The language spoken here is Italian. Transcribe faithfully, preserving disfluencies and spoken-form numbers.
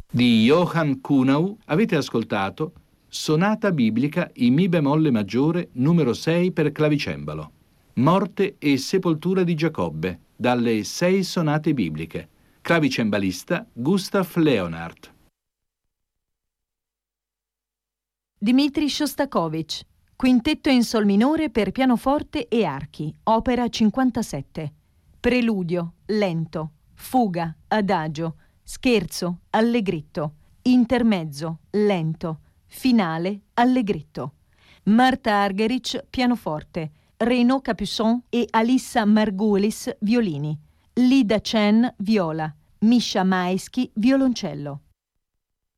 Di Johann Kuhnau avete ascoltato Sonata biblica in Mi bemolle maggiore numero sei per clavicembalo. Morte e sepoltura di Giacobbe, dalle Sei sonate bibliche. Clavicembalista Gustav Leonhardt. Dmitri Shostakovich, quintetto in sol minore per pianoforte e archi, opera cinquantasette. Preludio, lento, fuga, adagio, scherzo, allegretto, intermezzo, lento, finale, allegretto. Marta Argerich, pianoforte, Renaud Capuçon e Alissa Margulis, violini, Lida Chen, viola, Misha Maeschi, violoncello.